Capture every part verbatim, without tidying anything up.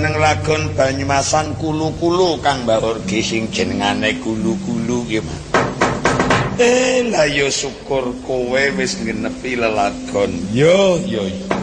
jeneng lagon Banyumasan kulu-kulu kang mbahurgi sing jenengane kulu-kulu ki Mas. Eh lah yo syukur kowe wis ngenepi lelagon. Yo yo.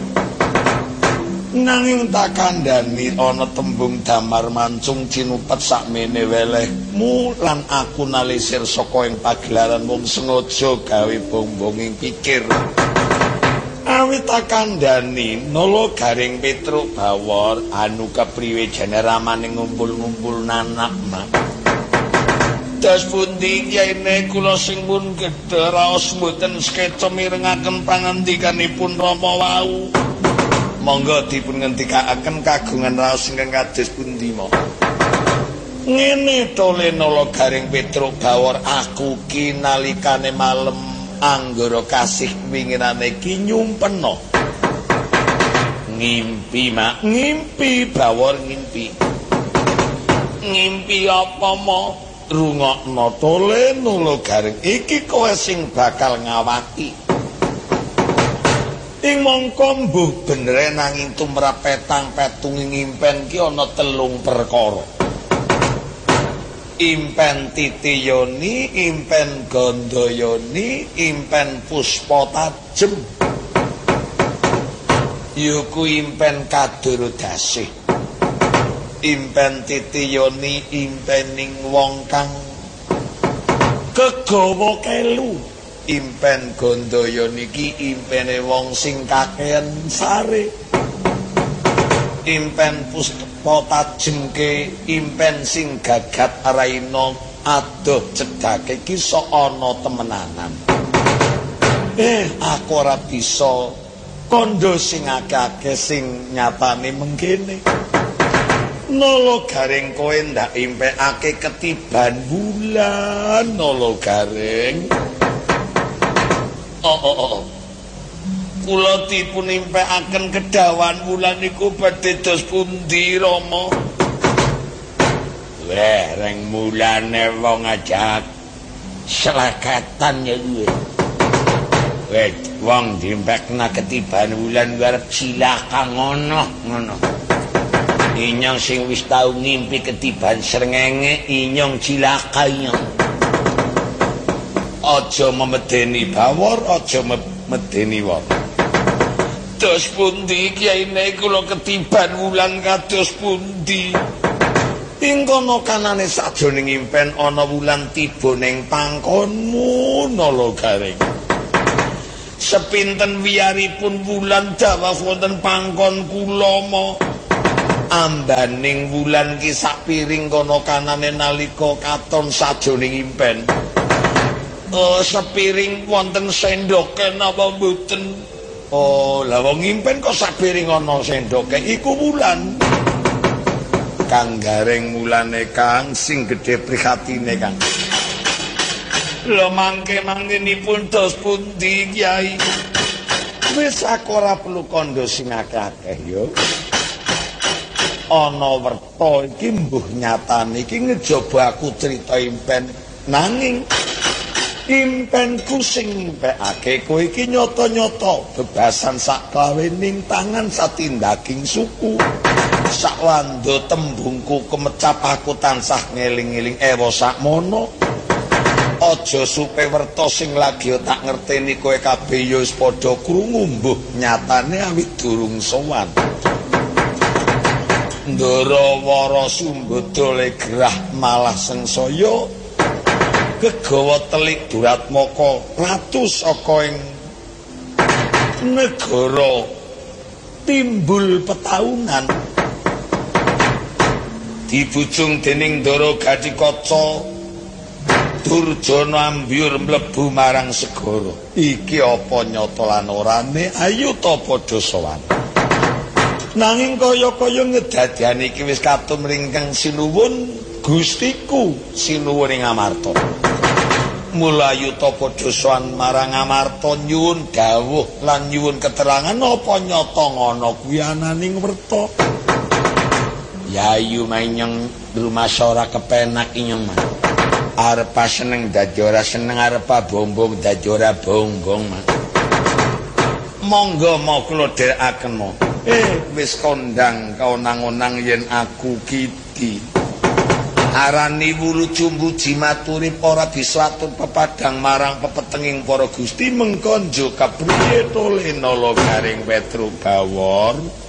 Nanging tak kandhani ana tembung damar mancung cinupet sakmene welehmu lan aku nalisir saka ing pagelaran wong sengaja gawe bongbonging pikir. Awit tak kandhani nala garing Petruk Bawor anu kepriwe jane ramane ngumpul-ngumpul nanak mak. Das pundi yaine kula sing pun gedhe raos mboten sekeca mirengaken pangandikanipun Rama wau. Monggo dipun ngendikaken kagungan raos ingkang kados pundi mo. Ngene tole nala garing Petruk Bawor aku ki nalikane malem anggara kasih winginane ki nyumpena. Ngimpi mak, ngimpi Bawor ngimpi. Ngimpi apa mo? Rungokno tole nula garing iki kowe sing bakal ngawaki. Ing mongko mbuh bener nanging tumrap petang petungi ngimpen ki ana telung perkara. Impen Titiyoni, impen Gandayani, impen Puspa Tajem. Yuku impen Kadurodasih. Impen Titiyoni impening wong kang kegawa kelu. Impen Gandayani iki impene wong sing kakehan sare. Impen Puspa Tajem ke impen sing gagat raina adoh cedhake iki sok ana temenanan. Eh aku ora bisa kandha sing akeh-akeh sing nyatane mengkene. Nala garing kowe ndak impekake ketiban wulan nala garing. Oh oh oh. Kula dipun impekaken kedawan wulan niku badhe dos pundi Rama? Weh reng mulane wong ajak selekatan ya kuwi. Weh wong diimpekna ketiban wulan arep silaka ngono ngono. Inyong sing wis tau ngimpi ketiban srengenge inyong cilaka inyong. Aja memedeni Bawor, aja medeni wong. Dos pundi kiyaine kula ketiban wulan kados pundi? Ing kono kanane sajroning impen ana wulan tiba ning pangkonmu nala garing. Sepinten wiyaripun wulan dawuh wonten pangkon kula mo. Ambaning wulan ki sak piring kono kanane nalika katon sajroning impen. Oh, sepiring wonten sendoke napa mboten? Oh, lah wong impen kok sak piring ana sendoke iku wulan. Kang garing mulane Kang sing gedhe prihatine Kang. Lho mangke mangkenipun dos pundi Kyai? Wis aku ora perlu kandha sing akeh-akeh yo. Ana werta iki mbuh nyatane iki ngejaba aku crita impen nanging impenku sing impekake kowe iki nyata-nyata bebasan sak klawening tangan satindaking suku sak wando tembungku kemecap aku tansah ngeling-eling ewa sakmono aja supe werta sing lagi tak ngerteni kowe kabeh ya wis padha krungu mbuh nyatane awit durung sowan. Ndarawara sumbadala gerah malah sengsaya kegawa telik Duratmaka ratu saka ing negara timbul petaunan dibujung dening Ndara Gatikaca Durjana ambyur mlebu marang segara iki apa nyata lan orane ayo ta padha sowan. Nanging kaya-kaya ngedadian iki wis katumring kang sinuwun Gustiku sinuwun ing Amarta. Mulayu ta padha sowan marang Amarta nyuwun dawuh lan nyuwun keterangan apa nyata ngono kuwi ananing werta. Yayu manyong rumasa ora kepenak inyong mah. Arep seneng dadi ora seneng arep bombong dadi ora bonggong mah. Monggo mau kula dherekaken mo. Eh wis kondang kaonang-onang yen aku kiti arani wulu jumbu jimaturi ora bisa atur pepadang marang pepetenging para gusti mengkonjo kapriye tole nala garing Petro Bawor.